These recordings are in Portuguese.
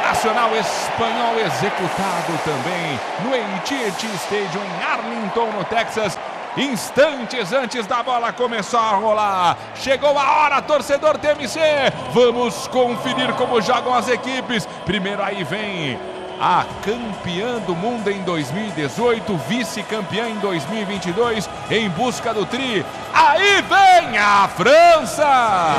Nacional espanhol executado também no AT&T Stadium em Arlington, no Texas. Instantes antes da bola começar a rolar. Chegou a hora, torcedor TMC. Vamos conferir como jogam as equipes. Primeiro aí vem a campeã do mundo em 2018, vice-campeã em 2022, em busca do tri. Aí vem a França!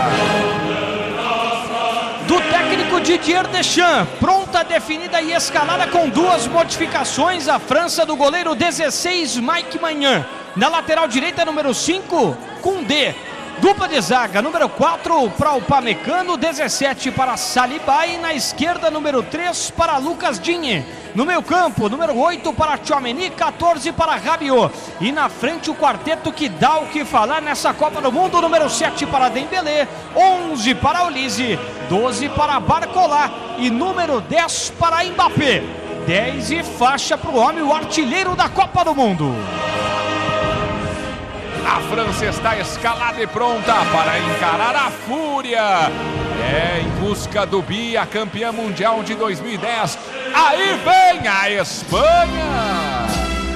Do técnico Didier Deschamps, pronta, definida e escalada com duas modificações. A França do goleiro 16, Mike Maignan. Na lateral direita, número 5, Koundé. Dupla de zaga, número 4 para o Upamecano, 17 para Saliba e na esquerda, número 3 para Lucas Digne. No meio campo, número 8 para Tchouaméni, 14 para Rabiot. E na frente o quarteto que dá o que falar nessa Copa do Mundo, número 7 para Dembélé, 11 para Olise, 12 para Barcola e número 10 para Mbappé. 10 e faixa para o homem, o artilheiro da Copa do Mundo. A França está escalada e pronta para encarar a fúria. Em busca do bi, a campeã mundial de 2010. Aí vem a Espanha.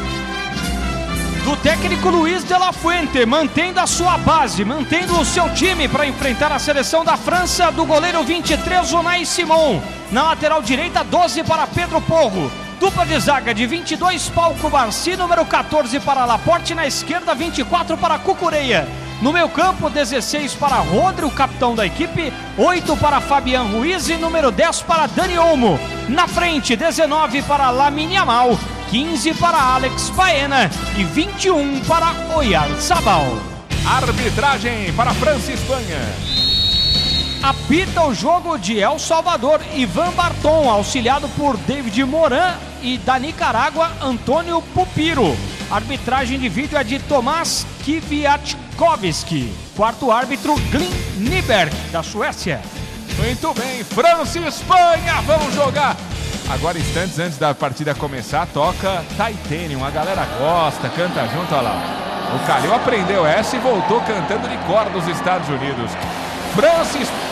Do técnico Luis de la Fuente, mantendo a sua base, mantendo o seu time para enfrentar a seleção da França, do goleiro 23, Unai Simon. Na lateral direita, 12 para Pedro Porro. Dupla de zaga de 22, Pau Cubarsí, número 14 para Laporte, na esquerda 24 para Cucurella. No meio campo, 16 para Rodri, o capitão da equipe, 8 para Fabián Ruiz e número 10 para Dani Olmo. Na frente, 19 para Lamine Yamal, 15 para Alex Baena e 21 para Oyarzabal. Arbitragem para França e Espanha. Apita o jogo de El Salvador, Ivan Barton, auxiliado por David Moran, e da Nicarágua, Antônio Pupiro. Arbitragem de vídeo é de Tomás Kwiatkowski. Quarto árbitro, Glyn Nyberg, da Suécia. Muito bem, França e Espanha, vamos jogar. Agora, instantes antes da partida começar, toca Titanium. A galera gosta, canta junto, olha lá. O Calil aprendeu essa e voltou cantando de cor dos Estados Unidos. França e Espanha.